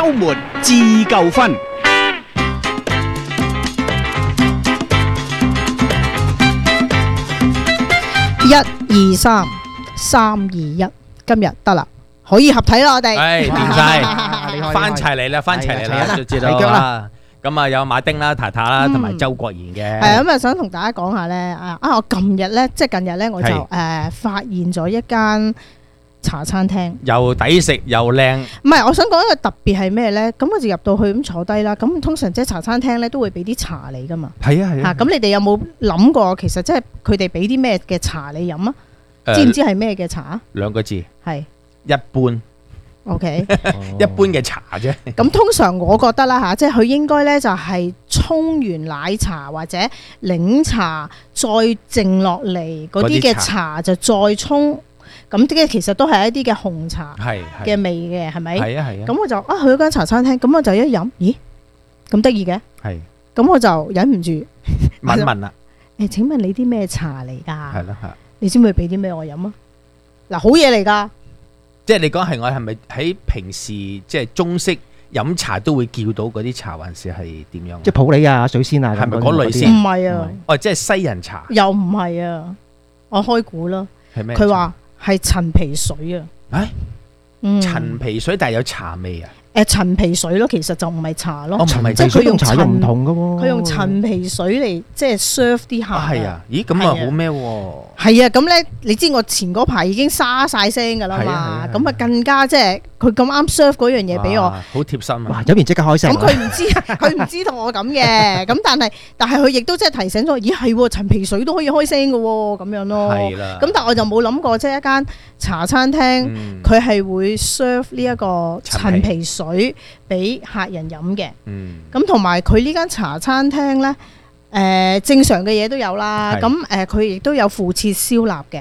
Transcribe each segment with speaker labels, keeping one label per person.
Speaker 1: 週末自救分。
Speaker 2: 1、2、3、3、2、1，今日得啦，可以合體啦，我哋。
Speaker 3: 掂晒，翻齊嚟啦，翻齊嚟啦，就知道啦。咁啊，有馬丁啦、太太啦，同埋周國賢嘅。
Speaker 2: 係咁啊，想同大家講下咧，我近日咧，我就發現咗一間茶餐廳，
Speaker 3: 又抵食又靚。
Speaker 2: 唔係，我想講一個特別係咩咧？咁我就入到去咁坐低啦。咁通常即係茶餐廳咧都會俾啲茶你噶嘛。
Speaker 3: 係啊係啊。
Speaker 2: 咁你哋有冇諗過其實即係佢哋俾啲咩嘅茶你飲啊？知唔知係咩嘅茶啊
Speaker 3: ？2個字。
Speaker 2: 係
Speaker 3: 一般。
Speaker 2: OK，
Speaker 3: 一般嘅茶啫。
Speaker 2: 咁通常我覺得啦嚇，即係佢應該咧就係沖完奶茶或者檸茶，再剩落嚟嗰啲嘅茶就再沖。咁啲其實都係一啲嘅紅茶嘅味嘅，係咪？
Speaker 3: 係啊係啊。
Speaker 2: 咁我就去嗰間茶餐廳，咁我就一飲，咦，咁得意嘅。
Speaker 3: 係。
Speaker 2: 咁我就忍唔住
Speaker 3: 問問啦。
Speaker 2: 請問你啲咩茶嚟㗎？
Speaker 3: 係啦係。
Speaker 2: 你知唔知俾啲咩我飲啊？嗱，好嘢嚟㗎。
Speaker 3: 即係你講係我係咪喺平時即係中式飲茶都會叫到嗰啲茶，還是係點樣？
Speaker 4: 即係普洱啊、水仙啊，
Speaker 3: 係咪嗰類先？
Speaker 2: 唔係啊。
Speaker 3: 哦，即係西人茶。
Speaker 2: 又唔係啊，我開估啦。
Speaker 3: 係咩？
Speaker 2: 佢話係陳皮水啊。
Speaker 3: 陳皮水但係有茶味啊？
Speaker 2: 陳皮水咯，其實就唔係茶咯。
Speaker 4: 陳皮水同茶又唔同㗎喎。
Speaker 2: 佢用陳皮水嚟即係 serve 啲客。
Speaker 3: 係啊，咦咁啊好咩喎？
Speaker 2: 係啊，咁咧你知我前嗰排已經沙晒聲㗎啦嘛，咁啊更加即係佢咁啱 serve 嗰樣嘢俾我，
Speaker 3: 好貼心啊！
Speaker 4: 飲完即刻開聲。
Speaker 2: 咁佢唔知同我咁嘅，咁但係佢亦都即係提醒咗，咦係喎，陳皮水都可以開聲㗎喎，咁樣咯。係啦。咁但係我就冇諗過，即係一間茶餐廳，佢係會 serve 呢一個陳皮水俾客人飲嘅。咁同埋佢呢間茶餐廳咧。正常嘅嘢都有啦，咁佢亦都有附設燒臘嘅。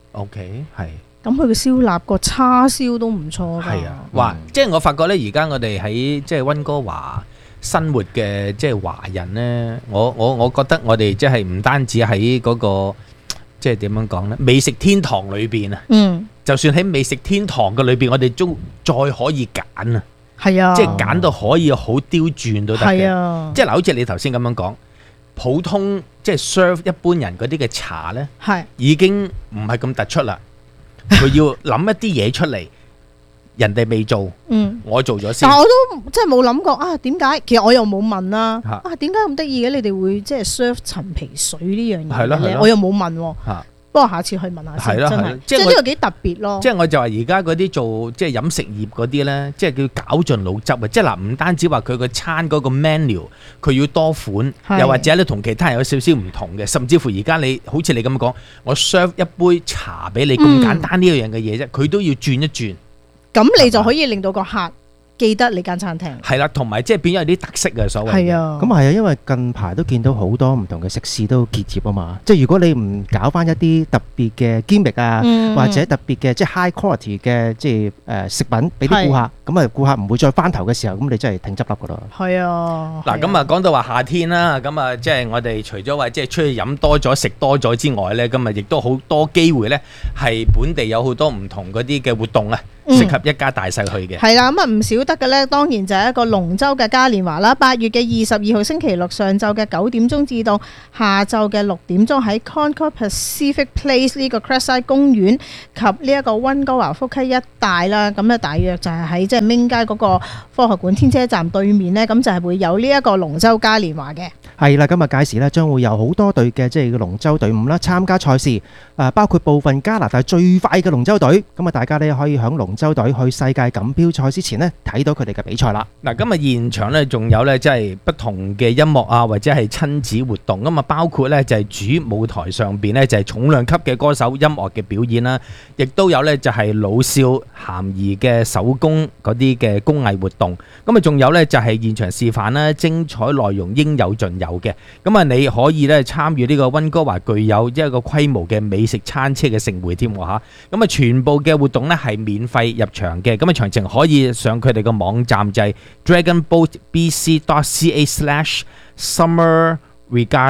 Speaker 3: OK， 係。
Speaker 2: 咁佢嘅燒臘個叉燒都唔錯㗎。
Speaker 3: 係啊，哇！即係我發覺咧，而家我哋喺即係溫哥華生活嘅即係華人咧，我覺得我哋即係唔單止喺嗰個即係點樣講咧，美食天堂裏邊啊。就算喺美食天堂嘅裏邊，我哋都再可以揀啊。
Speaker 2: 係啊。
Speaker 3: 即係揀到可以好刁鑽都得嘅。係啊。即係嗱，好似你頭先咁樣講。普通即係 serve 一般人嗰啲嘅茶咧，已經唔係咁突出啦。佢要諗一啲嘢出嚟，人哋未做，我做咗先。
Speaker 2: 但係我都即係冇諗過啊，點解？其實我又冇問啦。點解咁得意嘅？你哋會即係 serve 陳皮水呢樣嘢咧？我又冇問喎。不過下次去問下先，真係即係呢個幾特別咯。
Speaker 3: 即係我就話而家嗰啲做即係飲食業嗰啲咧，即係叫絞盡腦汁啊！即係嗱，唔單止話佢個餐嗰個 menu 佢要多款，又或者咧同其他人有少少唔同嘅，甚至乎而家你好似你咁講，我 serve 一杯茶俾你咁簡單呢樣嘅嘢啫，佢都要轉一轉。
Speaker 2: 咁你就可以令到個客記得你間餐廳
Speaker 3: 係啦，同埋即係變咗有啲特色嘅所謂。
Speaker 2: 係啊，
Speaker 4: 咁係啊，因為近排都見到好多唔同嘅食肆都結業啊嘛。即係如果你唔搞翻一啲特別嘅 gimmick 啊，或者特別嘅即係 high quality 嘅即係食品俾啲顧客，咁啊顧客唔會再翻頭嘅時候，咁你真係挺執笠噶咯。
Speaker 2: 係啊。
Speaker 3: 嗱，咁啊講到話夏天啦，咁啊即係我哋除咗話即係出去飲多咗、食多咗之外咧，咁啊亦都好多機會咧，係本地有好多唔同嗰啲嘅活動啊。適合一家大細去嘅。
Speaker 2: 係啦，咁啊唔少得嘅咧，當然就係一個龍舟嘅嘉年華啦。8月嘅22號星期六上晝嘅9點鐘至到下晝嘅6點鐘喺 Concord Pacific Place 呢個 Craigside 公園及呢一個溫哥華福溪一帶啦。咁咧大約就係喺即係明街嗰個科學館天車站對面咧，咁就係會有呢一個龍舟嘉年華嘅。
Speaker 4: 係啦，今日屆時咧將會有好多隊嘅即係龍舟隊伍啦參加賽事，包括部分加拿大最快嘅龍舟隊。咁啊，大家咧可以響龍舟隊去世界錦標賽之前呢，睇到佢哋嘅比賽啦。
Speaker 3: 嗱，今日現場咧仲有咧即係不同嘅音樂啊，或者係親子活動咁啊，包括咧就係主舞台上邊咧就係重量級嘅歌手音樂嘅表演啦，亦都有咧就係老少咸宜嘅手工嗰啲嘅工藝活動。咁啊，仲有咧就係現場示範啦，精彩內容應有盡有嘅。咁啊，你可以咧參與呢個溫哥華具有一個規模嘅美食餐車嘅盛會添喎嚇。咁啊，全部嘅活動咧係免費入場嘅。咁啊，詳情可以上佢哋個網站就係 dragonboatbc.ca/summer regatta。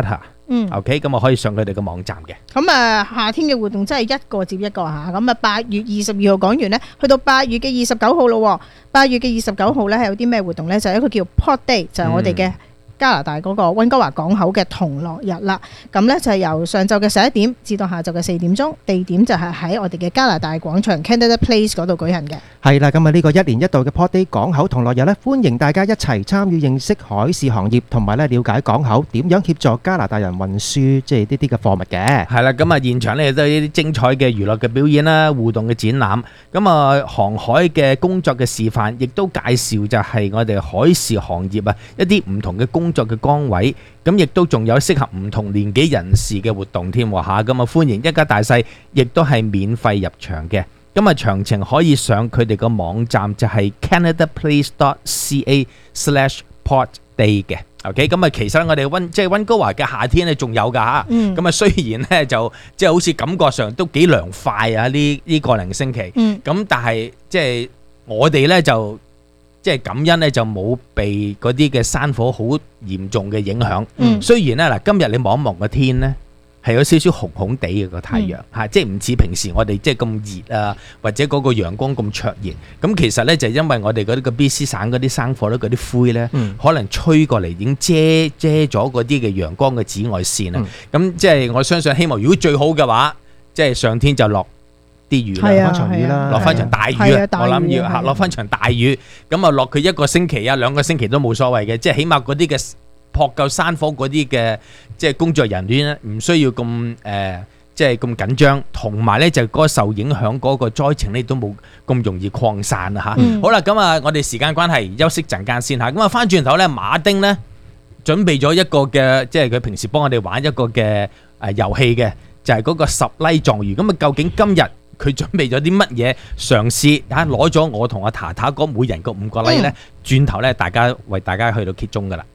Speaker 3: OK， 咁啊可以上佢哋嘅網站嘅。
Speaker 2: 咁啊，夏天嘅活動真係一個接一個嚇。咁啊，8月22號講完呢，去到8月嘅29號咯。8月嘅29號呢係有啲咩活動呢？就係一個叫 Port Day， 就係我哋嘅加拿大嗰個溫哥華港口嘅同樂日啦。咁呢就係由上晝嘅11點至到下晝嘅4點鐘，地點就係喺我哋嘅加拿大廣場 Canada Place 嗰度舉行嘅。
Speaker 4: 係啦，咁啊呢個1年1度嘅 Port Day 港口同樂日咧，歡迎大家一齊參與認識海事行業，同埋咧了解港口點樣協助加拿大人運輸即係呢啲嘅貨物嘅。
Speaker 3: 係啦，咁啊現場咧都有一啲精彩嘅娛樂嘅表演啦、互動嘅展覽。咁啊航海嘅工作嘅示範，亦都介紹就係我哋海事行業啊一啲唔同嘅工作嘅崗位。咁亦都仲有適合唔同年紀人士嘅活動添喎嚇。咁啊歡迎一家大細，亦都係免費入場嘅。咁啊，詳情可以上佢哋個網站，就係 canadaplace.ca/portday 嘅。OK， 咁啊，其實我哋溫哥華嘅夏天咧仲有㗎嚇。咁啊，雖然咧就即係好似感覺上都幾涼快啊，呢個零星期。咁但係即係我哋咧就即係感恩咧就冇被嗰啲嘅山火好嚴重嘅影響。雖然咧嗱，今日你望一望個天咧，係有少少紅紅地嘅個太陽嚇，即係唔似平時我哋即係咁熱啊，或者嗰個陽光咁灼熱。咁其實咧就係因為我哋嗰啲個 BC 省嗰啲山火咧，嗰啲灰咧，可能吹過嚟已經遮咗嗰啲嘅陽光嘅紫外線啊。咁即係我相信希望，如果最好嘅話，即係上天就落啲雨啦，落翻場大雨啊！我諗要嚇落翻場大雨，咁啊落佢1個星期啊2個星期都冇所謂嘅，即係起碼嗰啲嘅撲救山火嗰啲嘅即係工作人員咧，唔需要咁即係咁緊張，同埋咧就嗰個受影響嗰個災情咧都冇咁容易擴散啊嚇。好啦，咁啊我哋時間關係休息陣間先嚇，咁啊翻轉頭咧馬丁咧準備咗一個嘅，即係佢平時幫我哋玩一個嘅遊戲嘅，就係嗰個10例狀語。咁啊究竟今日佢準備咗啲乜嘢嘗試嚇攞咗我同阿塔塔嗰每人個5個例咧，轉頭咧為大家去到揭盅噶啦。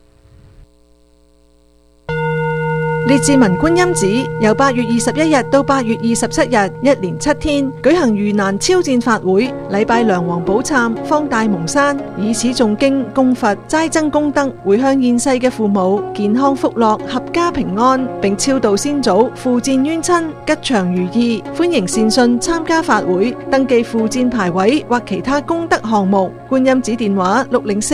Speaker 5: 列治文觀音寺由8月21日到8月27日，一連7天舉行盂蘭超薦法會，禮拜梁皇寶懺，方大蒙山，以此誦經供佛，齋增功德，回向現世嘅父母健康福樂，合家平安，並超度先祖，附薦冤親，吉祥如意。歡迎善信參加法會，登記附薦牌位或其他功德項目。觀音寺電話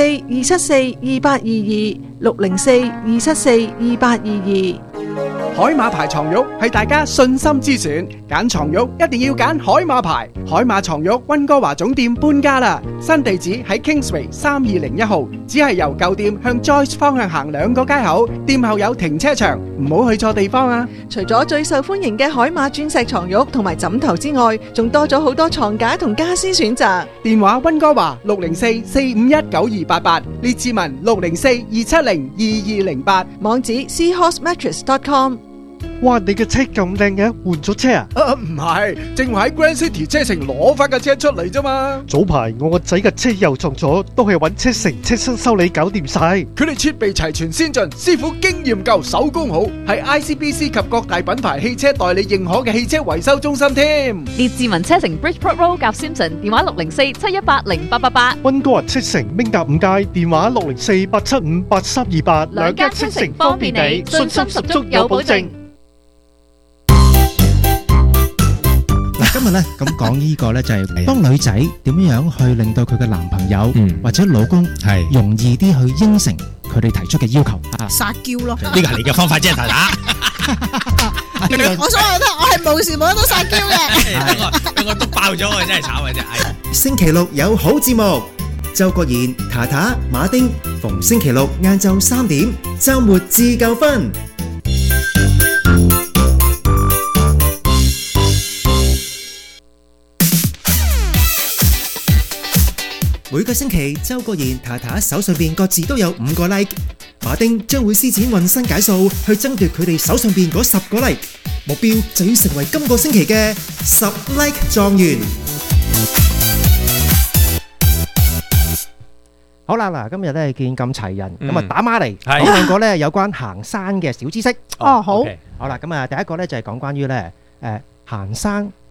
Speaker 5: 604-274-2822，604-274-2822。
Speaker 1: 海馬牌床褥係大家信心之選，揀床褥一定要揀海馬牌。海馬床褥溫哥華總店搬家啦，新地址喺 Kingsway 3201號，只係由舊店向 Joyce 方向行2個街口，店後有停車場，唔好去錯地方啊！
Speaker 5: 除咗最受歡迎嘅海馬鑽石床褥同埋枕頭之外，仲多咗好多床架同家私選擇。
Speaker 1: 電話溫哥華604-451-9288，列治文604-270-2208，
Speaker 5: 網址 seahorsemattress.com。
Speaker 6: 哇！你嘅車咁靚嘅，換咗車啊？
Speaker 1: 唔係，正話喺 Grand City 車城攞翻架車出嚟啫嘛。
Speaker 6: 早排我個仔嘅車又撞咗，都係揾車城車身修理搞掂晒。
Speaker 1: 佢哋設備齊全先進，師傅經驗夠，手工好，係 ICBC 及各大品牌汽車代理認可嘅汽車維修中心添。
Speaker 7: 列治文車城 Bridgeport Road 夾 Simpson， 電話604-718-0888。
Speaker 6: 溫哥華車城明達5街，電話604-875-8328。
Speaker 7: 兩間車城方便你，信心十足有保證。
Speaker 4: 今日咧咁講呢個咧就係當女仔點樣去令到佢嘅男朋友或者老公係容易啲去應承佢哋提出嘅要求啊，
Speaker 2: 撒嬌咯，
Speaker 3: 呢個係你嘅方法啫，大打。
Speaker 2: 我所謂得我係無時無刻都撒嬌嘅。
Speaker 3: 我篤爆咗啊！真係慘啊！真係。
Speaker 8: 星期六有好節目，周國賢、塔塔、馬丁，逢星期六晏晝3點，週末自夠分。每個星期，周國賢、塔塔手上邊各自都有5個 like， 馬丁將會施展渾身解數去爭奪佢哋手上邊嗰10個 like， 目標就要成為今個星期嘅10 like 狀元。
Speaker 4: 好啦，嗱，今日咧見咁齊人，咁啊打孖嚟講2個咧有關行山嘅小知識。
Speaker 2: 哦，好。
Speaker 4: 好啦，咁啊第一個咧就係講關於咧行山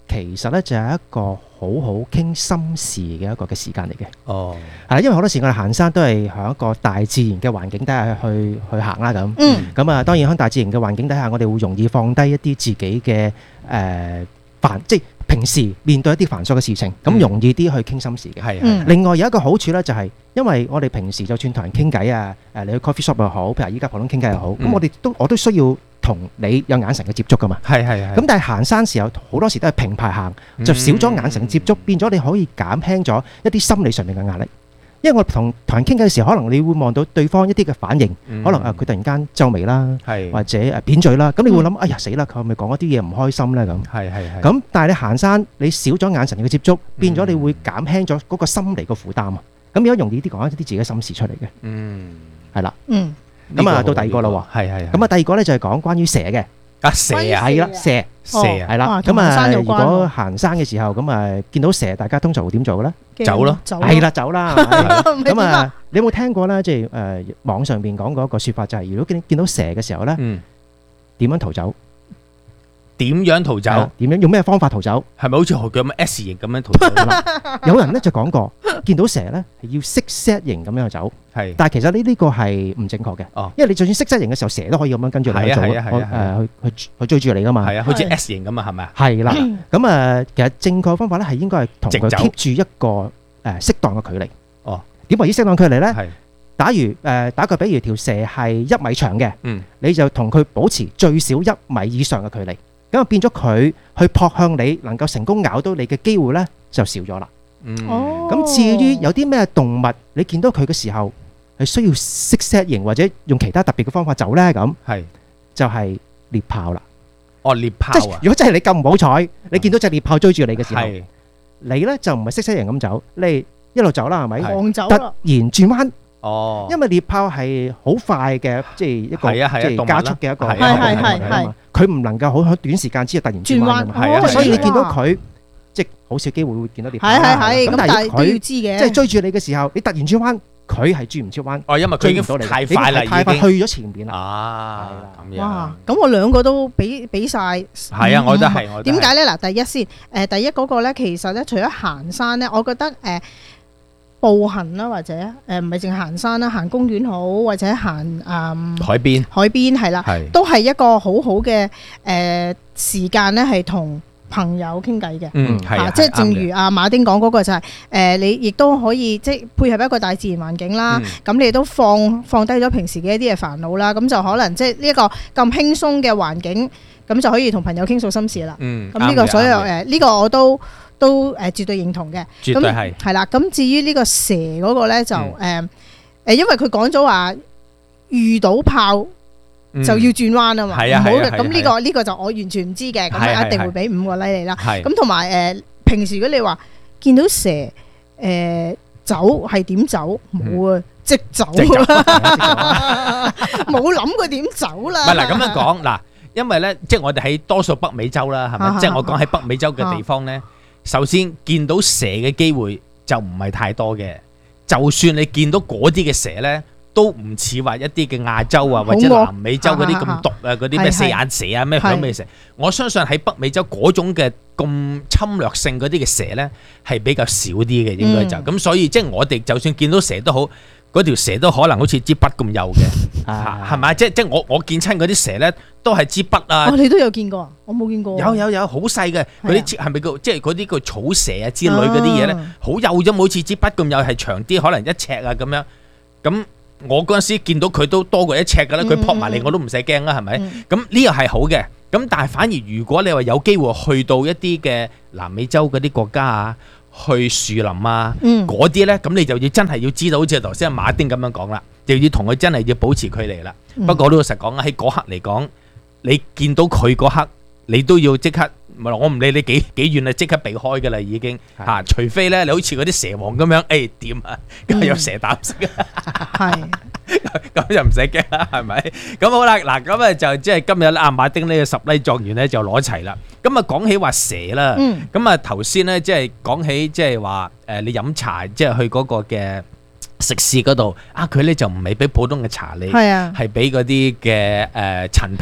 Speaker 4: 其實咧就係一個好好傾心事嘅一個嘅時間嚟嘅。
Speaker 3: 哦，
Speaker 4: 係啦，因為好多時我哋行山都係喺一個大自然嘅環境底下去行啦咁。咁啊，當然喺大自然嘅環境底下，我哋會容易放低一啲自己嘅即係平時面對一啲繁瑣嘅事情，咁容易啲去傾心事嘅。
Speaker 3: 係
Speaker 4: 另外有一個好處咧，就係因為我哋平時就算同人傾偈啊，你去 coffee shop 又好，譬如依家普通傾偈又好，咁我都需要同你有眼神嘅接觸噶嘛。係。咁但係行山時候好多時都係平排行，就少咗眼神嘅接觸，變咗你可以減輕咗一啲心理上面嘅壓力。因為我同人傾偈嘅時候，可能你會望到對方一啲嘅反應，可能佢突然間皺眉啦，或者扁嘴啦，咁你會諗哎呀死啦，佢係咪講一啲嘢唔開心咧咁？係。咁但係你行山，你少咗眼神嘅接觸，變咗你會減輕咗嗰個心理個負擔啊。咁而家容易啲講一啲自己嘅心事出嚟嘅。係啦。咁啊到第二個啦喎。係。咁啊第二個咧就係講關於蛇嘅。蛇啊，係啦，蛇係啦。咁啊，如果行山嘅時候，咁啊見到蛇，大家通常會點做嘅咧？走咯，係啦，走啦。咁啊，你有冇聽過咧？即係網上邊講過一個説法，就係如果見到蛇嘅時候咧，點樣逃走？點樣逃走？點樣用咩方法逃走？係咪好似學咁樣 S 型咁樣逃走啦？有人咧就講過，見到蛇咧係要識 Z 型咁樣去走。係，但係其實呢個係唔正確嘅。哦，因為你就算識 Z 型嘅時候，蛇都可以咁樣跟住你去做，去追住你噶嘛。係啊，好似 S 型咁啊，係咪啊？係啦。咁啊，其實正確方法咧係應該係同佢 keep 住一個適當嘅距離。哦，點為之適當距離咧？係。打個比喻，條蛇係1米長嘅，你就同佢保持最少1米以上嘅距離。咁啊變咗佢去撲向你，能夠成功咬到你嘅機會咧就少咗啦。咁至於有啲咩動物，你見到佢嘅時候係需要識 set 型或者用其他特別嘅方法走咧，咁就係獵豹啦。哦，獵豹啊！如果真係你咁唔好彩，你見到隻獵豹追住你嘅時候，你咧就唔係識 set 型咁走，你一路走啦，係咪？突然轉彎。哦，因為獵豹係好快嘅，即係一個即係加速嘅一個係，佢唔能夠好喺短時間之內突然轉彎，係啊，所以你見到佢即係好少機會會見到獵豹。係咁，但係佢即係追住你嘅時候，你突然轉彎，佢係轉唔出彎。哦，因為佢已經太快啦，太快去咗前面啦。啊，咁樣。哇，咁我兩個都俾晒。係啊，我覺得係。點解咧？嗱，第一先，第一嗰個咧，其實咧，除咗行山咧，我覺得步行啦，或者唔係淨係行山啦，行公園好，或者行海邊係啦，都係一個好好嘅時間咧，係同朋友傾偈嘅。即係正如阿馬丁講嗰個就係你亦都可以即係配合一個大自然環境啦。咁你都放低咗平時嘅一啲嘅煩惱啦，咁就可能即係呢一個咁輕鬆嘅環境，咁就可以同朋友傾訴心事啦。咁呢個所有呢個我都絕對認同嘅，絕對係啦。咁至於呢個蛇嗰個咧，就因為佢講咗話遇到豹就要轉彎啊嘛，唔好嘅。咁呢個就我完全唔知嘅，咁我一定會俾5個 like 你啦。咁同埋平時如果你話見到蛇走係點走？冇啊，即走啦，冇諗過點走啦。唔係嗱，咁樣講嗱，因為咧，即係我哋喺多數北美洲啦，係咪？即係我講喺北美洲嘅地方咧。首先見到蛇嘅機會就唔係太多嘅，就算你見到嗰啲嘅蛇呢，都唔似話一啲嘅亞洲啊或者南美洲嗰啲咁毒啊，嗰啲咩四眼蛇啊咩響尾蛇，我相信喺北美洲嗰種嘅咁侵略性嗰啲嘅蛇呢，係比較少啲嘅，應該就咁，所以即係我哋就算見到蛇都好，嗰條蛇都可能好似支筆咁幼嘅，係咪？即係我見親嗰啲蛇咧，都係支筆啊！你都有見過啊？我冇見過。有好細嘅嗰啲，係咪叫即係嗰啲叫草蛇啊之類嗰啲嘢咧？好幼啫，好似支筆咁幼，係長啲，可能1尺啊咁樣。咁我嗰陣時見到佢都多過1尺㗎啦，佢撲埋嚟我都唔使驚啦，係咪？咁呢個係好嘅。咁但係反而如果你話有機會去到一啲嘅南美洲嗰啲國家啊，去樹林啊，嗰啲咧，咁你就要真係要知道，好似頭先阿馬丁咁樣講啦，就要同佢真係要保持距離啦。不過我都老實講啊，喺嗰刻嚟講，你見到佢嗰刻，你都要即刻，我唔理你幾遠啊，即刻避開噶啦，已經嚇。除非咧，你好似嗰啲蛇王咁樣，誒點啊，咁有蛇膽色啊，係。咁就唔使驚啦，係咪？咁好啦，嗱，咁啊就即係今日阿馬丁呢個10 like 狀元咧就攞齊啦。咁啊講起話蛇啦，咁啊頭先咧即係講起即係話你飲茶即係去嗰個嘅食肆嗰度啊，佢咧就唔係俾普通嘅茶你，係俾嗰啲嘅陳皮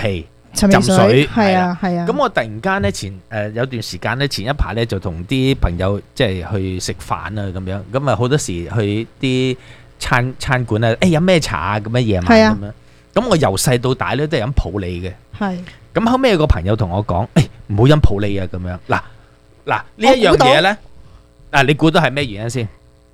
Speaker 2: 陳皮水係啊係啊。
Speaker 3: 咁我突然間咧有段時間咧前一排咧就同啲朋友即係去食飯啊咁樣，咁啊好多時去啲餐館啊，飲咩茶啊咁樣夜晚咁樣。咁我由細到大咧都係飲普洱嘅。係。咁後尾有個朋友同我講，唔好飲普洱啊咁樣。嗱呢一樣嘢咧，你估到係咩原因先？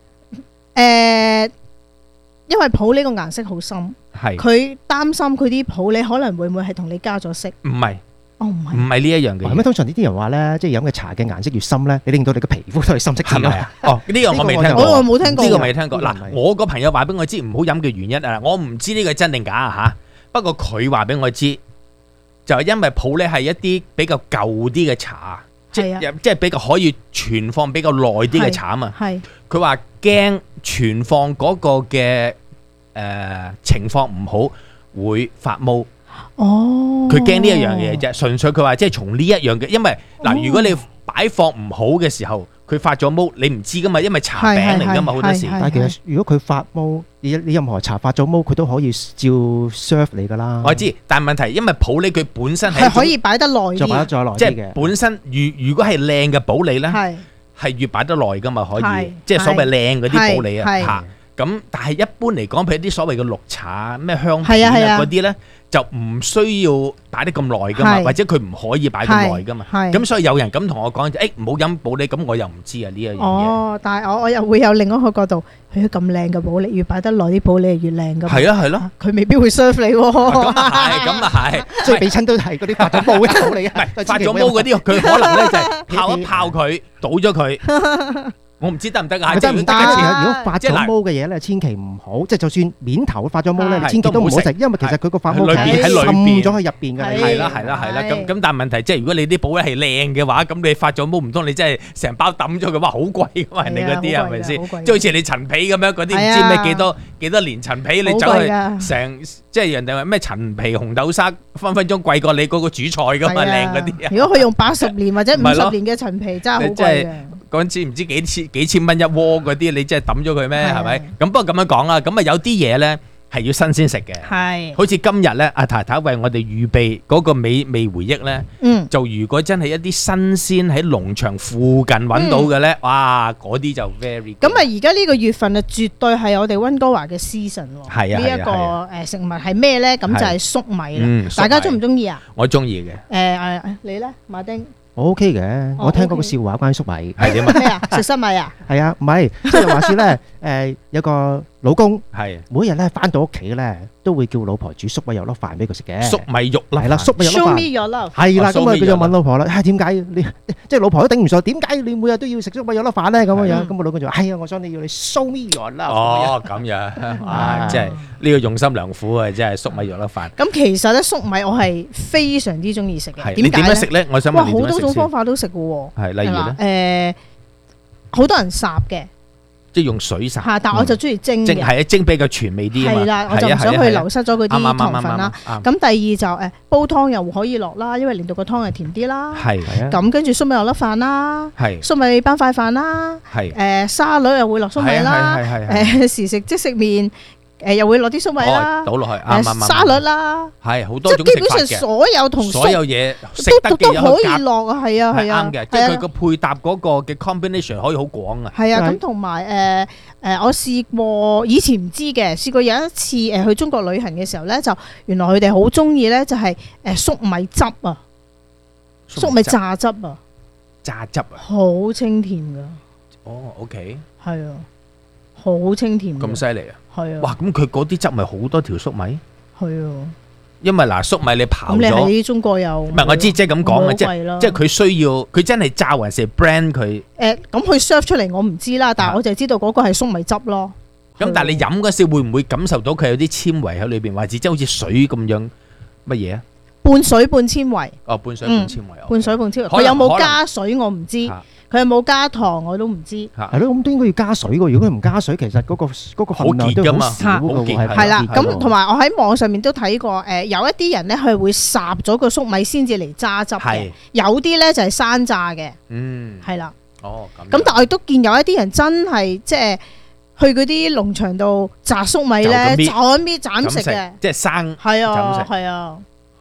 Speaker 2: 因為普洱個顏色好深，佢擔心佢啲普洱可能會唔會係同你加咗色？唔係，唔係呢一樣嘅。
Speaker 4: 咁通常呢啲人話咧，即係飲嘅茶嘅顏色越深咧，你令到你嘅皮膚都係深色啲。係咪啊？
Speaker 3: 呢個我未聽過，
Speaker 2: 我冇聽過，
Speaker 3: 呢個未聽過。嗱，我個朋友話俾我知唔好飲嘅原因啊，我唔知呢個真定假啊嚇。不過佢話俾我知，就係因為普洱係一啲比較舊啲嘅茶，即係比較可以存放比較耐啲嘅茶啊嘛。佢話驚存放嗰個嘅情況唔好，會發毛。佢驚呢一樣嘢啫，純粹佢話即係從呢一樣嘅，因為嗱，如果你擺放唔好嘅時候，佢發咗毛，你唔知噶嘛，因為茶餅嚟噶嘛，好多時。
Speaker 4: 但係其實如果佢發毛，你任何茶發咗毛，佢都可以照 serve 你噶啦。
Speaker 3: 我知，但係問題因為普洱佢本身係
Speaker 2: 可以擺得耐啲，
Speaker 4: 再擺得再耐啲嘅。
Speaker 3: 即係本身如果係靚嘅普洱咧，係越擺得耐噶嘛，可以，即係所謂靚嗰啲普洱啊嚇。咁但係一般嚟講，譬如啲所謂嘅綠茶、咩香片啊嗰啲咧，就唔需要擺得咁耐噶嘛，或者佢唔可以擺咁耐噶嘛。咁所以有人咁同我講，唔好飲普洱，咁我又唔知啊呢一樣嘢。
Speaker 2: 但係我又會有另一個角度，佢咁靚嘅普洱，越擺得耐啲普洱越靚噶嘛。
Speaker 3: 係咯，
Speaker 2: 佢未必會 serve 你喎。
Speaker 3: 咁啊係，
Speaker 4: 所以俾親都係嗰啲發咗毛嘅普洱，
Speaker 3: 唔係發咗毛嗰啲，佢可能咧就係泡一泡佢，倒咗佢。我唔知得唔得啊？
Speaker 4: 真唔得嘅。如果發咗毛嘅嘢咧，千祈唔好，即係就算面頭發咗毛咧，千祈都唔好食，因為其實佢個發毛係滲咗喺入邊嘅。
Speaker 3: 係啦。咁但係問題即係如果你啲普洱係靚嘅話，咁你發咗毛唔通你真係成包抌咗佢，哇好貴噶嘛人哋嗰啲係咪先？即係好似你陳皮咁樣嗰啲，唔知咩幾多年陳皮，你走去成即係人哋話咩陳皮紅豆沙，分分鐘貴過你嗰個主菜噶嘛靚嗰啲。
Speaker 2: 如果佢用80年或者50年嘅陳皮，真係好貴嘅。
Speaker 3: 嗰陣時唔知幾千蚊一鍋嗰啲，你真係抌咗佢咩？係咪？咁不過咁樣講啦，咁啊有啲嘢咧係要新鮮食嘅。係，好似今日咧，阿太太為我哋預備嗰個美味回憶咧，就如果真係一啲新鮮喺農場附近揾到嘅咧，哇，嗰啲就 very。咁啊，
Speaker 2: 而家呢個月份啊，絕對係我哋溫哥華嘅 season 喎。係啊，呢一個食物係咩咧？咁就係粟米啦。大家中唔中意啊？
Speaker 3: 我中意
Speaker 2: 嘅。你咧，馬丁？
Speaker 4: 我 OK 嘅，我聽過個笑話關於粟米
Speaker 3: 係點啊？
Speaker 2: 咩啊？食粟米啊？
Speaker 4: 係啊，唔係即係話説咧，有個老公係每日咧返到屋企咧，都會叫老婆煮粟米肉粒飯俾佢食嘅。
Speaker 3: 粟米肉粒
Speaker 4: 係啦，粟米肉粒飯。
Speaker 2: Show me your love。
Speaker 4: 係啦，咁啊佢就問老婆啦，點解你即係老婆都頂唔順？點解你每日都要食粟米肉粒飯咧？咁樣樣，咁個老公就話：係啊，我想你要你 show me your love。
Speaker 3: 哦，咁樣，即係呢個用心良苦啊！真係粟米肉粒飯。
Speaker 2: 咁其實咧，粟米我係非常之中意食嘅。
Speaker 3: 你點樣食咧？我想問你點樣食先。
Speaker 2: 哇，好多種方法都食嘅喎。
Speaker 3: 係，例如咧，
Speaker 2: 好多人烚嘅。即
Speaker 3: 係用水烚，
Speaker 2: 但我就中意蒸嘅，
Speaker 3: 係蒸比較全味啲啊嘛。
Speaker 2: 係啦，我就唔想去流失咗嗰啲糖分啦。咁第二就煲湯又可以落啦，因為令到個湯係甜啲啦。係咁跟住粟米肉粒飯啦，粟米斑塊飯啦，沙律又會落粟米啦，時食即食麵。又會落啲粟米啦，
Speaker 3: 倒落去，
Speaker 2: 沙律啦，
Speaker 3: 係好多種食法嘅。即係基本上所有同所有嘢
Speaker 2: 都可以落啊，係啊，係啊，
Speaker 3: 啱嘅。即係佢個配搭嗰個嘅 combination 可以好廣啊。
Speaker 2: 係啊，咁同埋我試過以前唔知嘅，試過有一次去中國旅行嘅時候咧，就原來佢哋好中意咧，就係粟米汁啊，粟米榨汁啊，
Speaker 3: 榨汁啊，
Speaker 2: 好清甜㗎。
Speaker 3: 哦 ，OK，
Speaker 2: 係啊。好清甜，
Speaker 3: 咁犀利啊！
Speaker 2: 係啊，
Speaker 3: 哇！咁佢嗰啲汁咪好多條粟米？
Speaker 2: 係啊，
Speaker 3: 因為嗱粟米你刨咗，
Speaker 2: 咁你喺中國又
Speaker 3: 唔係我知，即係咁講嘅，即係佢需要佢真係榨還是 brand 佢？
Speaker 2: 咁佢 serve 出嚟我唔知啦，但係我就知道嗰個係粟米汁咯。
Speaker 3: 咁但係你飲嗰時會唔會感受到佢有啲纖維喺裏邊，或者即係好似水咁樣乜嘢啊？
Speaker 2: 半水半纖維。
Speaker 3: 哦，半水半纖維。
Speaker 2: 半水半纖維。佢有冇加水我唔知。佢有冇加糖我都唔知。
Speaker 4: 係咯，咁都應該要加水㗎。如果佢唔加水，其實嗰個份量都好少㗎。
Speaker 2: 係啦，咁同埋我喺網上面都睇過，有一啲人咧佢會烚咗個粟米先至嚟榨汁嘅，有啲咧就係生榨嘅。係啦。哦，咁但係我亦都見有一啲人真係即係去嗰啲農場度摘粟米咧，就咁搣斬食嘅，
Speaker 3: 即係生。
Speaker 2: 係啊，係啊。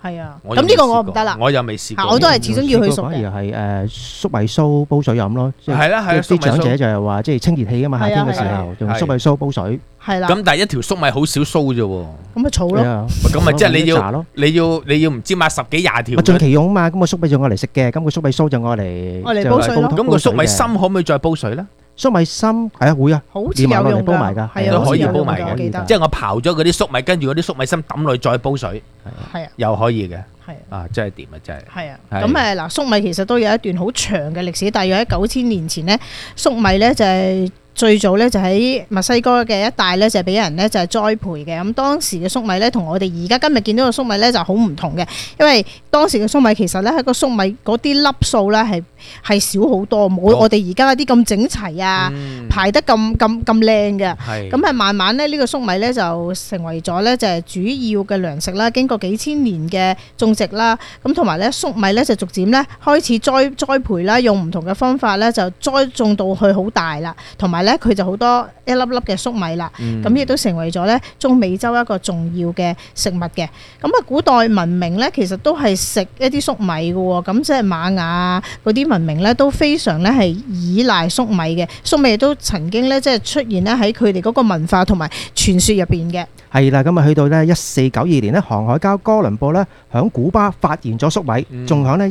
Speaker 2: 係啊，咁呢個我唔得啦，
Speaker 3: 我又未試過，
Speaker 2: 我都係始終要去熟嘅。
Speaker 4: 反而係粟米酥煲水飲咯，
Speaker 3: 係啦係啦，
Speaker 4: 啲長者就係話即係清熱氣啊嘛，夏天嘅時候用粟米酥煲水。
Speaker 2: 係啦。
Speaker 3: 咁但係一條粟米好少酥啫喎。
Speaker 2: 咁咪儲咯。
Speaker 3: 咁咪即係你要唔知買10幾20條。
Speaker 4: 盡其用啊嘛，咁個粟米就我嚟食嘅，咁個粟米酥就我嚟
Speaker 2: 煲水咯。
Speaker 3: 咁個粟米芯可唔可以再煲水咧？
Speaker 4: 粟米芯係啊，會啊，
Speaker 2: 好似有用㗎，
Speaker 4: 煲埋㗎，
Speaker 2: 係啊，
Speaker 3: 都可以煲埋嘅。
Speaker 2: 我記得。
Speaker 3: 即係我刨咗嗰啲粟米，跟住嗰啲粟米芯抌落去再煲水，
Speaker 2: 係啊，
Speaker 3: 又可以嘅。
Speaker 2: 係
Speaker 3: 啊，真係掂啊，真係。
Speaker 2: 係啊，咁嗱，粟米其實都有一段好長嘅歷史，大約喺9000年前咧，粟米咧就係最早咧就喺墨西哥嘅一帶咧就係俾人咧就係栽培嘅。咁當時嘅粟米咧同我哋而家今日見到嘅粟米咧就好唔同嘅，因為當時嘅粟米其實咧喺個粟米嗰啲粒數咧係少好多，冇我哋而家啲咁整齊啊，排得咁靚嘅。咁係慢慢咧呢個粟米咧就成為咗咧就係主要嘅糧食啦。經過幾千年嘅種植啦，咁同埋咧粟米咧就逐漸咧開始栽培啦，用唔同嘅方法咧就栽種到去好大啦，同埋咧佢就好多一粒粒嘅粟米啦，咁亦都成為咗咧中美洲一個重要嘅食物嘅。咁啊，古代文明咧其實都係食一啲粟米嘅喎，咁即係瑪雅嗰啲文明咧都非常咧係依賴粟米嘅，粟米亦都曾經咧即係出現咧喺佢哋嗰個文化同埋傳說入邊嘅。
Speaker 4: 係啦，咁啊去到咧1492年咧，航海家哥倫布咧響古巴發現咗粟米，仲響咧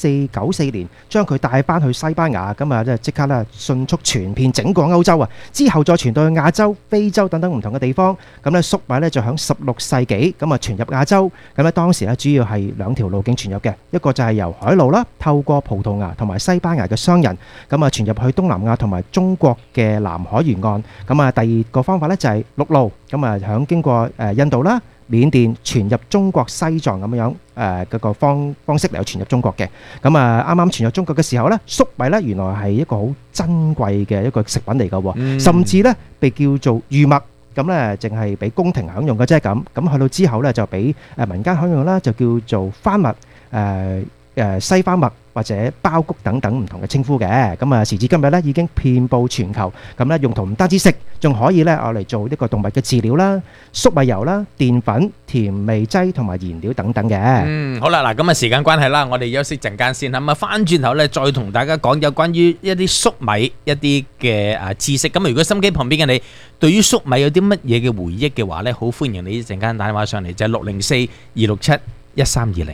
Speaker 4: 1494年將佢帶翻去西班牙，咁啊即刻咧迅速傳遍整個歐洲啊！之後再傳到去亞洲、非洲等等唔同嘅地方，咁咧粟米咧就響16世紀咁啊傳入亞洲，咁咧當時咧主要係2條路徑傳入嘅，一個就係由海路啦，透過葡萄牙同埋西班牙嘅商人，咁啊傳入去東南亞同埋中國嘅南海沿岸，咁啊第二個方法咧就係陸路，咁啊響經過印度啦、緬甸傳入中國西藏咁樣嗰個方式嚟到傳入中國嘅。咁啊啱啱傳入中國嘅時候咧，粟米咧原來係一個好珍貴嘅一個食品嚟㗎，甚至咧被叫做御麥，咁咧淨係俾宮廷享用嘅啫咁。咁去到之後咧就俾民間享用啦，就叫做番麥、西番麥或者鮑谷等等唔同嘅稱呼嘅。咁啊時至今日咧已經遍佈全球，咁咧用途唔單止食，仲可以咧攞嚟做呢個動物嘅飼料啦、粟米油啦、澱粉、甜味劑同埋燃料等等嘅。
Speaker 3: 好啦，嗱咁啊時間關係啦，我哋休息陣間先，咁啊翻轉頭咧再同大家講有關於一啲粟米一啲嘅知識。咁如果心機旁邊嘅你對於粟米有啲乜嘢嘅回憶嘅話咧，好歡迎你一陣間打電話上嚟，就係604-267-1320。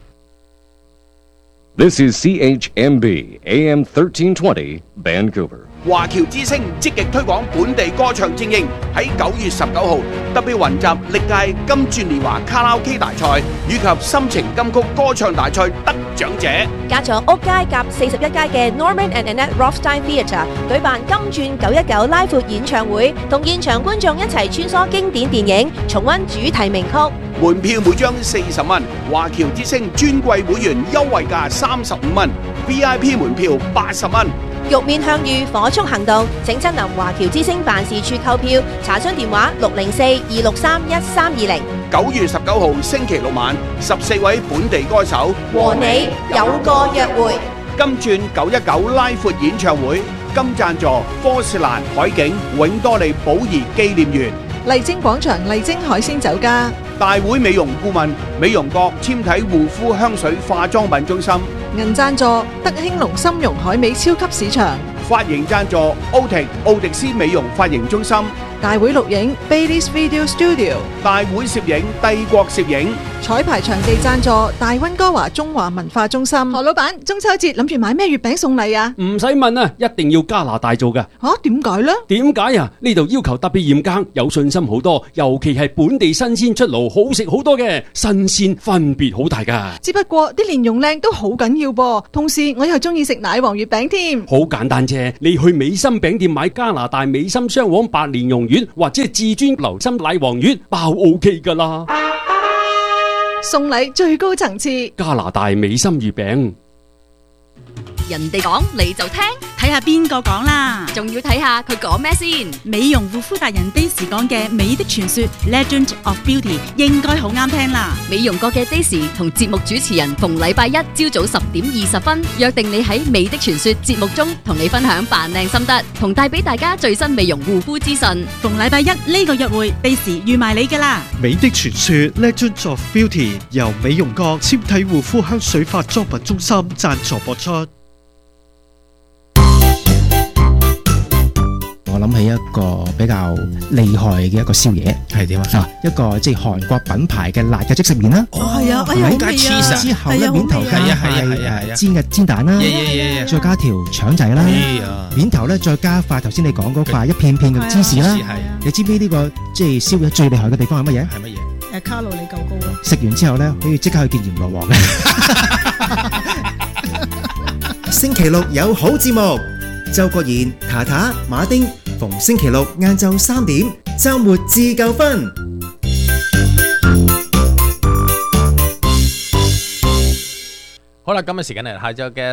Speaker 9: This is CHMB AM 1320 Vancouver。
Speaker 10: 華僑之星積極推廣本地歌唱精英，喺9月19號特別雲集歷屆金鑽年華卡拉 OK 大賽以及心情金曲歌唱大賽得獎者，
Speaker 11: 加咗屋街夾41街嘅 Norman and Annette Rothstein Theatre 舉辦金鑽919拉闊演唱會，同現場觀眾一齊穿梭經典電影，重溫主題名曲。
Speaker 10: 門票每張40蚊，華僑之星尊貴會員優惠價35蚊 ，VIP 門票80蚊。
Speaker 11: 玉面向隅，火速行動！請親臨華僑之星辦事處購票，查詢電話604-263-1320。
Speaker 10: 9月19號星期六晚，14位本地歌手
Speaker 11: 和你有個約會。
Speaker 10: 金鑽919拉闊演唱會，金贊助科士蘭海景永多利寶儀紀念園。
Speaker 5: 麗晶廣場麗晶海鮮酒家。
Speaker 10: 大會美容顧問美容閣纖體護膚香水化妝品中心。
Speaker 5: 銀贊助德興隆參茸海味超級市場。
Speaker 10: 髮型贊助奧迪斯美容髮型中心。
Speaker 5: 大會錄影 Baileys Video Studio。
Speaker 10: 大會攝影帝國攝影。
Speaker 5: 彩排場地贊助大溫哥華中華文化中心。何老闆，中秋節諗住買咩月餅送禮啊？
Speaker 12: 唔使問啊，一定要加拿大做㗎。
Speaker 5: 點解呢？
Speaker 12: 點解啊？呢度要求特別嚴格，有信心好多，尤其係本地新鮮出爐，好食好多嘅，新鮮分別好大㗎。
Speaker 5: 只不過啲蓮蓉靚都好緊要噃，同時我又中意食奶黃月餅添。
Speaker 12: 好簡單啫，你去美心餅店買加拿大美心雙黃白蓮蓉月或者至尊流心奶黃月，包 OK 㗎啦。
Speaker 5: 送禮最高層次，
Speaker 12: 加拿大美心月餅。
Speaker 7: 人哋講你就聽，
Speaker 13: 睇下邊個講啦，
Speaker 7: 仲要睇下佢講咩先。
Speaker 13: 美容護膚達人 Daisy 講嘅美的傳說 Legend of Beauty 應該好啱聽啦。
Speaker 7: 美容過嘅 Daisy 同節目主持人逢禮拜一朝早10:20約定你喺美的傳說節目中同你分享扮靚心得，同帶俾大家最新美容護膚資訊。
Speaker 13: 逢禮拜一呢個約會 Daisy 預埋你㗎啦。
Speaker 6: 美的傳說 Legends of Beauty 由美容閣纖體護膚香水化妝品中心贊助播出。
Speaker 4: 我諗起一個比較厲害嘅一個宵夜，
Speaker 3: 係點啊？
Speaker 4: 一個即係韓國品牌嘅辣嘅即食麵啦。
Speaker 13: 哦，係啊，哎呀，好味啊！
Speaker 4: 之後咧面頭加係煎嘅煎蛋啦，再加條腸仔啦，面頭咧再加塊頭先你講嗰塊一片片嘅芝士啦。你知唔知呢個即係宵夜最厲害嘅地方係乜嘢？
Speaker 3: 係乜嘢？
Speaker 2: 卡路里夠高咯。
Speaker 4: 食完之後咧，可以即刻去見閻羅王嘅。
Speaker 8: 星期六有好節目，周國賢、塔塔、馬丁，逢星期六晏晝3點，週末自夠分。
Speaker 3: 好啦，今日時間嚟下晝嘅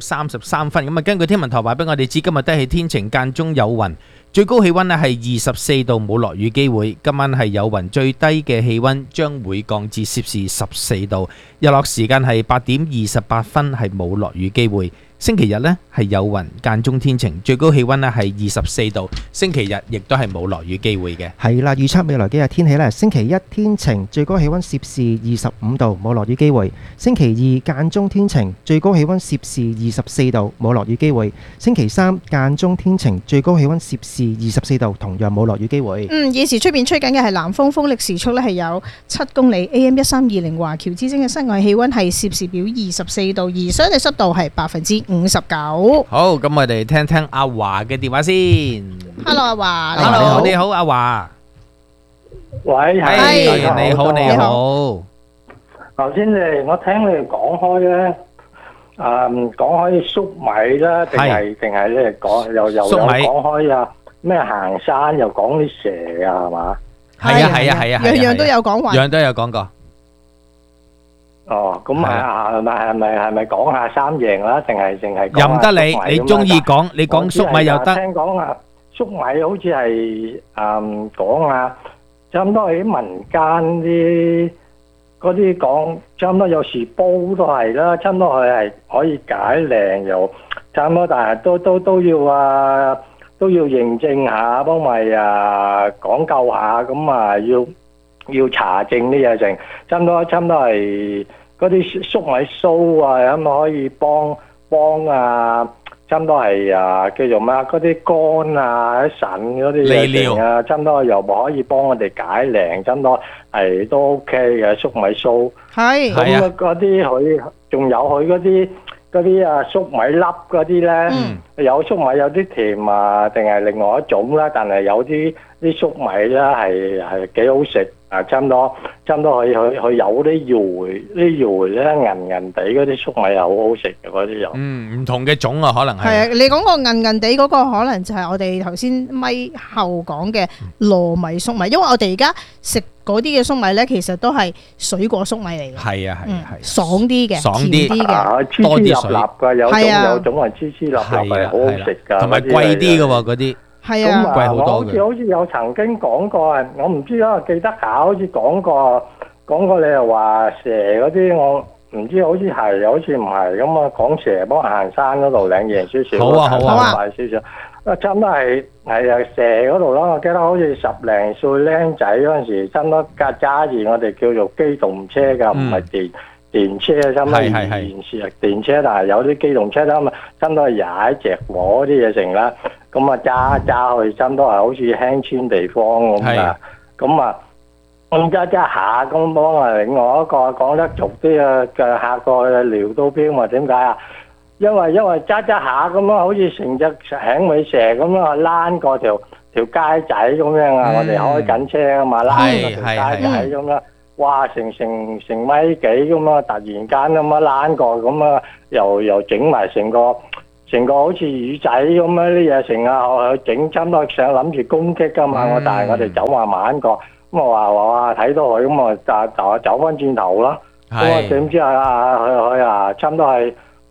Speaker 3: 3:33，咁啊，根據天文台話俾我哋知，今日都係天晴間中有雲，最高氣溫咧係24度，冇落雨機會。今晚係有雲，最低嘅氣溫將會降至攝氏14度。日落時間係8:28，係冇落雨機會。星期日呢係有雲間中天晴，最高氣溫呢係24度。星期日亦都係冇落雨機會嘅。
Speaker 4: 係啦，預測未來幾日天氣呢，星期一天晴，最高氣溫攝氏25度，冇落雨機會。星期二間中天晴，最高氣溫攝氏24度，冇落雨機會。星期三間中天晴，最高氣溫攝氏24度，同樣冇落雨機會。
Speaker 2: 現時出邊吹緊嘅係南風，風力時速呢係有7公里。AM1320華僑之聲嘅室外氣溫係攝氏表24度，而相對濕度係59%。
Speaker 3: 好，咁我哋聽聽阿華嘅電話先。
Speaker 2: Hello， 阿華。
Speaker 3: Hello，你好，阿華。
Speaker 14: 喂，
Speaker 3: 係，你好，你好。
Speaker 14: 頭先我聽你哋講開咧，講開粟米啦，定係咧講又講開啊咩行山，又講啲蛇啊，係嘛？
Speaker 3: 係啊，
Speaker 2: 樣樣都有講話，
Speaker 3: 樣都有講過。
Speaker 14: 哦，咁係咪講下三贏啦？定係淨係
Speaker 3: 任得你，你中意講，你講粟米又得。
Speaker 14: 聽講啊，粟米好似係講啊，差唔多喺民間啲嗰啲講，差唔多有時煲都係啦，差唔多佢係可以解涼又差唔多，但係都要認證下，幫咪講究下，咁啊要查證啲嘢成，差唔多係嗰啲粟米鬚啊，咁啊可以幫啊，差唔多係叫做咩嗰啲肝啊、腎嗰啲嘢成啊，差唔多又可以幫我哋解涼，差唔多係都 OK 嘅粟米鬚。係咁嗰啲佢仲有佢嗰啲粟米粒嗰啲咧，有粟米有啲甜啊，定係另外一種啦，但係有啲粟米咧係幾好食。差唔多佢有啲葉咧韌地嗰啲粟米又好好食嘅嗰啲又。唔
Speaker 3: 同嘅種啊，可能係。
Speaker 2: 係啊，你講個韌地嗰個可能就係我哋頭先咪後講嘅糯米粟米，因為我哋而家食嗰啲嘅粟米咧，其實都係水果粟米嚟嘅。係啊，爽啲嘅，甜啲嘅，
Speaker 14: 多啲水。有種係黐黐立立係好好食㗎，
Speaker 3: 同埋貴啲嘅喎嗰啲。
Speaker 2: 係啊，
Speaker 3: 貴好多嘅。
Speaker 14: 好似有曾經講過，我唔知啊，記得下好似講過你又話蛇嗰啲，我唔知好似係，好似唔係咁啊。講蛇幫行山嗰度領贏少少，
Speaker 3: 好啊，
Speaker 14: 快少少。差唔多係蛇嗰度啦。我記得好似10零歲僆仔嗰陣時，差唔多揸住我哋叫做機動車㗎，唔係電車，差唔多現時係電車，但係有啲機動車啦嘛，差唔多係踩隻火啲嘢成啦。咁啊揸去，差唔多係好似輕穿地方咁啊。咁揸下咁幫啊，另外一個講得俗啲嘅客過撩刀標嘛？點解啊？因為揸下咁啊，好似成隻響尾蛇咁啊，躝過條街仔咁樣啊。我哋開緊車啊嘛，躝過條街仔咁啦。哇！成米幾咁啊！突然間咁啊躝過咁啊，又整埋成個好似魚仔咁啊啲嘢成啊，整差唔多想諗住攻擊噶嘛。但係我哋走慢慢過，咁啊話睇到佢咁啊就走翻轉頭咯。咁啊點知佢差唔多係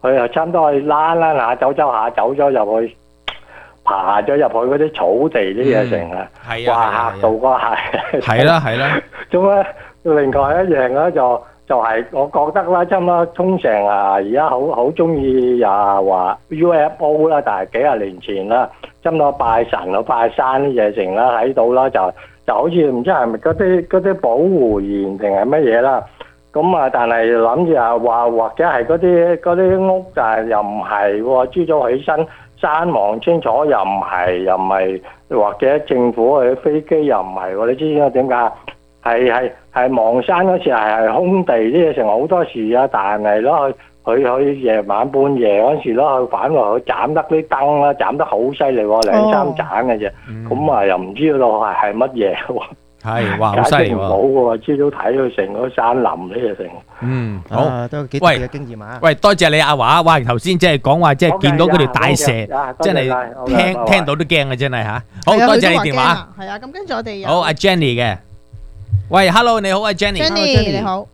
Speaker 14: 佢又差唔多去躝下走咗入去，爬咗入去嗰啲草地啲嘢成啊！哇嚇到嗰下
Speaker 3: 係啦係啦。
Speaker 14: 咁咧，另外一樣咧就係我覺得啦，差唔多通常而家好中意話 UFO 啦，但係幾廿年前啦，差唔多拜神啊拜山啲嘢成啦喺度啦，就好似唔知係咪嗰啲保護員定係乜嘢啦。咁啊，但係諗住話或者係嗰啲屋，但係又唔係喎，朝早起身山望清楚又唔係，或者政府嘅飛機又唔係喎，你知唔知點解？係望山嗰時係空地啲嘢成好多時啊，但係咯佢夜晚半夜嗰時咯，佢反話佢斬得啲燈啦，斬得好犀利喎，2-3盞嘅啫，咁啊又唔知道係乜嘢喎。
Speaker 3: 係，哇，好犀利喎！
Speaker 14: 冇嘅喎，朝早睇佢成個山林呢嘢成。
Speaker 3: 好，
Speaker 4: 都幾特別嘅經驗啊！
Speaker 3: 喂，多謝你阿華，哇！頭先即係講話，即係見到嗰條大蛇，真係聽到都驚啊！真係嚇。好多謝你電話。
Speaker 2: 係啊，咁跟住我哋有。
Speaker 3: 好，阿 Jenny 嘅。喂 ，Hello， 你好，阿 Jenny。
Speaker 2: Jenny 你好。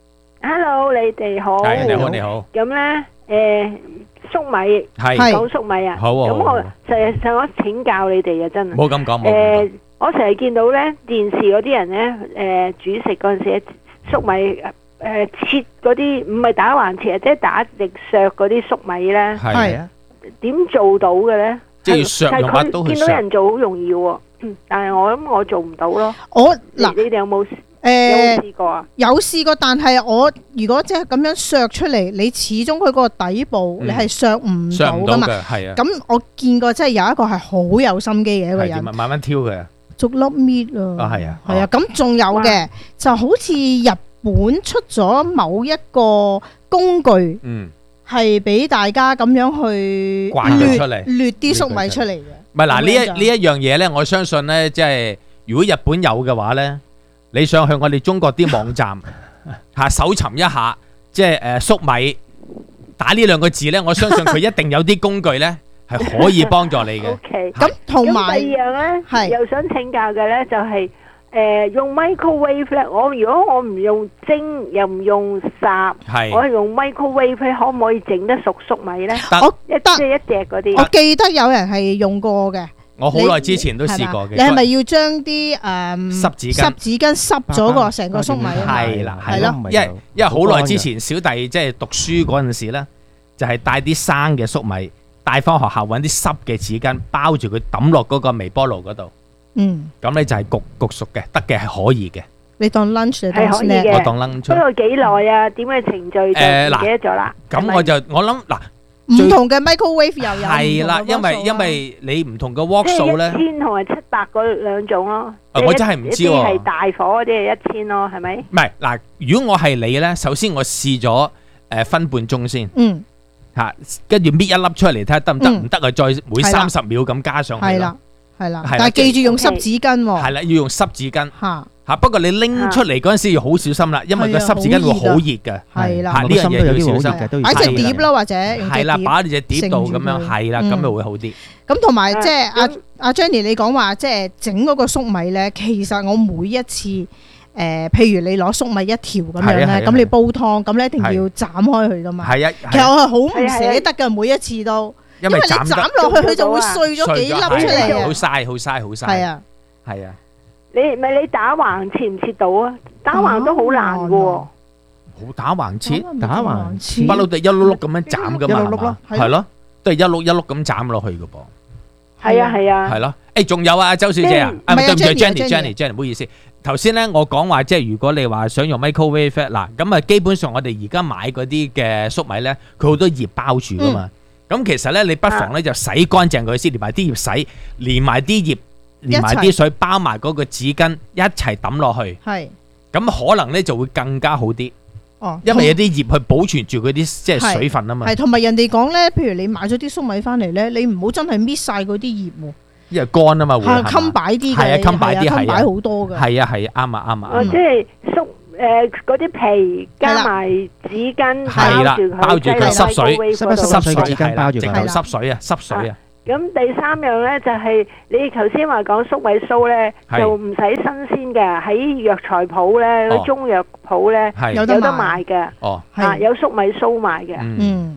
Speaker 15: Hello， 你哋好。
Speaker 3: 係，你好，你好。
Speaker 15: 咁咧，粟米
Speaker 3: 係
Speaker 15: 講粟米啊。
Speaker 3: 好啊。
Speaker 15: 咁我就係想請教你哋啊，真係。
Speaker 3: 冇咁講。
Speaker 15: 我成日見到咧電視嗰啲人咧，煮食嗰陣時，粟米切嗰啲唔係打橫切，即係打直削嗰啲粟米咧。
Speaker 3: 係啊。
Speaker 15: 點做到嘅咧？
Speaker 3: 即係削用把刀去削。
Speaker 15: 見到人做好容易喎，但係我諗我做唔到咯。你哋有冇試過啊？
Speaker 2: 有試過，但係我如果即係咁樣削出嚟，你始終佢個底部你係削唔到噶嘛。
Speaker 3: 係啊。
Speaker 2: 咁我見過，即係有一個係好有心機嘅一個人。
Speaker 3: 慢慢挑佢啊。
Speaker 2: 逐粒搣啊！
Speaker 3: 係啊，
Speaker 2: 係啊，咁仲有嘅，就好似日本出咗某一個工具，係俾大家咁樣去掠啲粟米出嚟嘅。
Speaker 3: 唔係嗱，呢一樣嘢咧，我相信咧，即係如果日本有嘅話咧，你上去我哋中國啲網站搜尋一下，即係粟米打呢兩個字咧，我相信佢一定有啲工具咧。係可以幫助你嘅。
Speaker 15: OK，
Speaker 2: 咁同埋
Speaker 15: 第二樣咧，又想請教嘅咧，就係用 microwave 咧。如果我唔用蒸，又唔用烚，我係用 microwave 咧，可唔可以整得熟粟米咧？一隻嗰啲。
Speaker 2: 我記得有人係用過嘅。
Speaker 3: 我好耐之前都試過嘅。
Speaker 2: 你係咪要將啲
Speaker 3: 濕紙
Speaker 2: 巾濕咗個成個粟米？
Speaker 3: 係啦，係咯。因為好耐之前，小弟即係讀書嗰陣時咧，就係帶啲生嘅粟米。帶翻學校揾啲濕嘅紙巾包住佢抌落嗰個微波爐嗰度，咁咧就係焗熟嘅，得嘅係可以嘅。
Speaker 2: 你當 lunch
Speaker 15: 係可以嘅，
Speaker 3: 我當 lunch。
Speaker 15: 不過幾耐啊？點嘅程序就唔記得咗啦。
Speaker 3: 咁我諗嗱，
Speaker 2: 唔同嘅 microwave 又有
Speaker 3: 係啦，因為你唔同嘅 wok 數咧
Speaker 15: ，1000同埋700嗰兩種咯。
Speaker 3: 我真係唔知喎。
Speaker 15: 啲係大火嗰啲係1000咯，係咪？
Speaker 3: 唔係嗱，如果我係你咧，首先我試咗分半鐘先。吓，跟住搣一粒出嚟睇下得唔得？唔得啊，再每30秒咁加上去。係啦，
Speaker 2: 係啦。但係記住用濕紙巾喎。
Speaker 3: 係啦，要用濕紙巾。吓，不過你拎出嚟嗰陣時要好小心啦，因為個濕紙巾會好熱嘅。係啦，呢樣嘢要小心。
Speaker 2: 擺隻碟啦，或者
Speaker 3: 係啦，擺喺隻碟度咁樣，係啦，咁就會好啲。
Speaker 2: 咁同埋即係阿 Jenny 你講話即係整嗰個粟米咧，其實我每一次。譬如你攞粟米一條咁樣咧，咁你煲湯，咁你一定要斬開佢噶嘛。係啊，其實我係好唔捨得嘅，每一次都，因為你斬落去佢就會碎咗幾粒出嚟啊。
Speaker 3: 好嘥，好嘥，好嘥。係啊，係啊。
Speaker 15: 你打橫切唔切到啊？打橫都好難嘅喎。
Speaker 3: 好打橫切，不嬲都一碌碌咁樣斬噶嘛，係咯，都係一碌一碌咁斬落去嘅噃。
Speaker 15: 係啊，係啊。
Speaker 3: 係咯，仲有啊，周小姐啊，對唔住 Jenny，唔好意思。頭先咧，我講話即係如果你話想用 microwave 嗱，咁啊基本上我哋而家買嗰啲嘅粟米咧，佢好多葉包住噶嘛。咁其實咧，你不妨咧就洗乾淨佢先，連埋啲葉洗，連埋啲葉，連埋啲水，包埋嗰個紙巾一齊抌落去。係。咁可能咧就會更加好啲。哦。因為有啲葉去保存住嗰啲即係水分啊嘛。
Speaker 2: 係，同埋人哋講咧，譬如你買咗啲粟米翻嚟咧，你唔好真係搣晒嗰啲葉喎。
Speaker 3: 因為乾啊嘛，會
Speaker 2: 襟擺啲嘅，
Speaker 3: 係啊，襟擺啲係啊，
Speaker 2: 擺好多嘅，
Speaker 3: 係啊，係啱啊，啱啊。
Speaker 15: 即係粟嗰啲皮加埋紙巾
Speaker 3: 包住佢濕水，濕水紙巾包住佢，
Speaker 15: 係
Speaker 3: 濕水啊，濕水啊。
Speaker 15: 咁第三樣咧就係你頭先話講粟米酥咧，就唔使新鮮嘅，喺藥材鋪咧、中藥鋪咧有得賣嘅。哦，有粟米酥賣嘅。